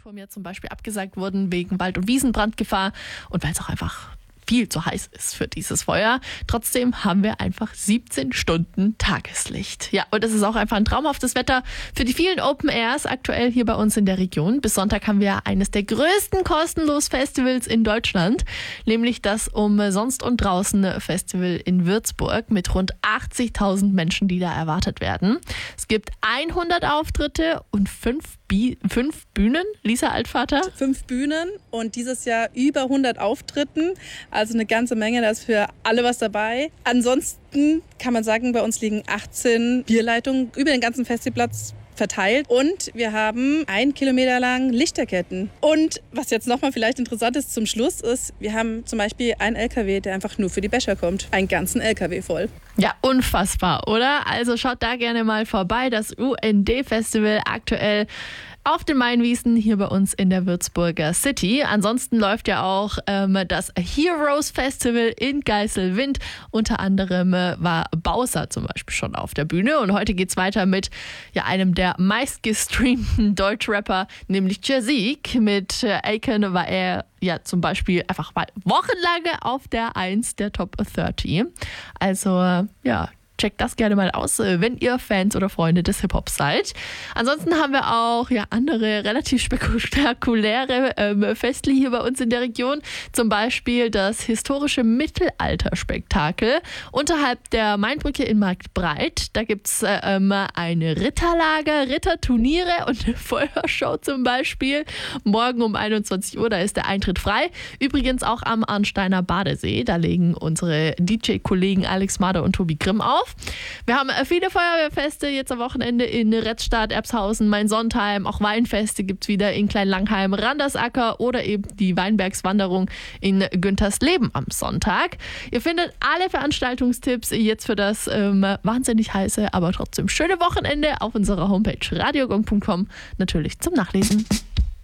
Turm ja zum Beispiel abgesagt wurden wegen Wald- und Wiesenbrandgefahr und weil es auch einfach viel zu heiß ist für dieses Feuer. Trotzdem haben wir einfach 17 Stunden Tageslicht. Ja, und es ist auch einfach ein traumhaftes Wetter für die vielen Open Airs aktuell hier bei uns in der Region. Bis Sonntag haben wir eines der größten kostenlos Festivals in Deutschland, nämlich das Umsonst und Draußen Festival in Würzburg mit rund 80.000 Menschen, die da erwartet werden. Es gibt 100 Auftritte und 5 Bühnen, Lisa Altvater? 5 Bühnen und dieses Jahr über 100 Auftritten. Also eine ganze Menge, da ist für alle was dabei. Ansonsten kann man sagen, bei uns liegen 18 Bierleitungen über den ganzen Festivalplatz verteilt und wir haben 1 Kilometer lang Lichterketten. Und was jetzt nochmal vielleicht interessant ist zum Schluss ist, wir haben zum Beispiel einen LKW, der einfach nur für die Becher kommt. Einen ganzen LKW voll. Ja, unfassbar, oder? Also schaut da gerne mal vorbei. Das UND-Festival aktuell auf den Mainwiesen hier bei uns in der Würzburger City. Ansonsten läuft ja auch das Heroes Festival in Geiselwind. Unter anderem war Bowser zum Beispiel schon auf der Bühne. Und heute geht's weiter mit einem der meistgestreamten Deutschrapper, nämlich Jazik. Mit Aiken war er zum Beispiel einfach mal wochenlang auf der 1 der Top 30. Also checkt das gerne mal aus, wenn ihr Fans oder Freunde des Hip-Hops seid. Ansonsten haben wir auch andere relativ spektakuläre Festli hier bei uns in der Region. Zum Beispiel das historische Mittelalterspektakel unterhalb der Mainbrücke in Marktbreit. Da gibt es eine Ritterlager, Ritterturniere und eine Feuershow zum Beispiel. Morgen um 21 Uhr, da ist der Eintritt frei. Übrigens auch am Arnsteiner Badesee. Da legen unsere DJ-Kollegen Alex Mader und Tobi Grimm auf. Wir haben viele Feuerwehrfeste jetzt am Wochenende in Retzstadt, Erbshausen, Main-Sontheim. Auch Weinfeste gibt es wieder in Kleinlangheim, Randersacker oder eben die Weinbergswanderung in Güntersleben am Sonntag. Ihr findet alle Veranstaltungstipps jetzt für das wahnsinnig heiße, aber trotzdem schöne Wochenende auf unserer Homepage radiogong.com, natürlich zum Nachlesen.